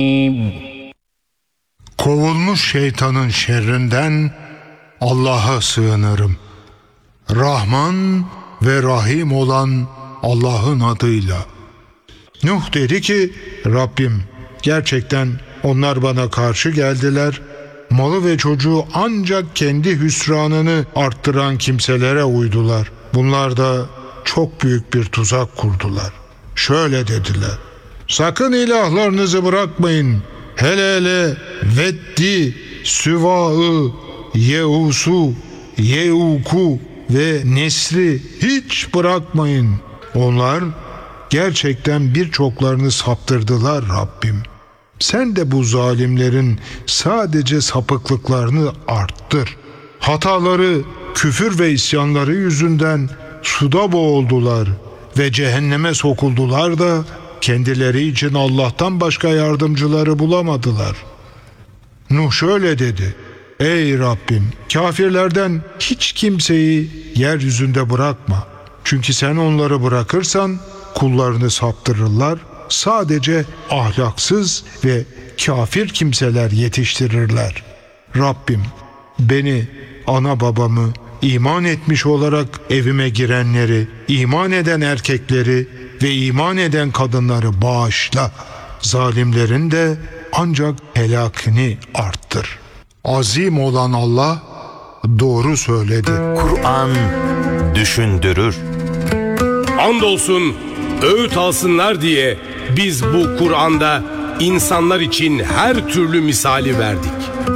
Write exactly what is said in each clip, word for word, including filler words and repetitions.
Kovulmuş şeytanın şerrinden Allah'a sığınırım. Rahman ve Rahim olan Allah'ın adıyla. Nuh dedi ki, Rabbim, gerçekten onlar bana karşı geldiler. Malı ve çocuğu ancak kendi hüsranını arttıran kimselere uydular. Bunlar da çok büyük bir tuzak kurdular. Şöyle dediler: sakın ilahlarınızı bırakmayın. Hele hele Veddi, Süva'ı, Yeus'u, Yeuk'u ve Nesri hiç bırakmayın. Onlar gerçekten birçoklarını saptırdılar Rabbim. Sen de bu zalimlerin sadece sapıklıklarını arttır. Hataları, küfür ve isyanları yüzünden suda boğuldular ve cehenneme sokuldular da kendileri için Allah'tan başka yardımcıları bulamadılar. Nuh şöyle dedi: ey Rabbim, kafirlerden hiç kimseyi yeryüzünde bırakma. Çünkü sen onları bırakırsan kullarını saptırırlar, sadece ahlaksız ve kafir kimseler yetiştirirler. Rabbim, beni, ana babamı, iman etmiş olarak evime girenleri, iman eden erkekleri ve iman eden kadınları bağışla. Zalimlerin de ancak helakini arttır. Azim olan Allah doğru söyledi. Kur'an düşündürür. Andolsun öğüt alsınlar diye biz bu Kur'an'da insanlar için her türlü misali verdik.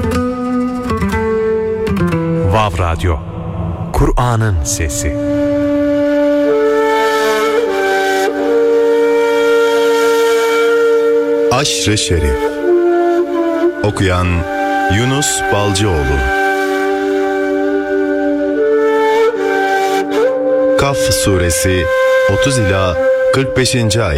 Vav Radyo, Kur'an'ın sesi. Aşr-ı Şerif. Okuyan Yunus Balcıoğlu. Kaf Suresi otuz ila kırk beşinci ayet.